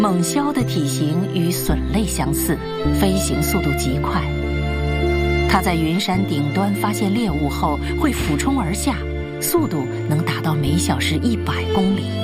猛枭的体型与隼类相似，飞行速度极快。它在云山顶端发现猎物后会俯冲而下，速度能达到每小时100公里。